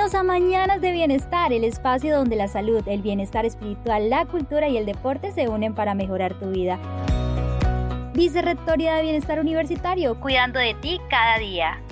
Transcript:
Bienvenidos a Mañanas de Bienestar, el espacio donde la salud, el bienestar espiritual, la cultura y el deporte se unen para mejorar tu vida. Vicerrectoría de Bienestar Universitario, cuidando de ti cada día.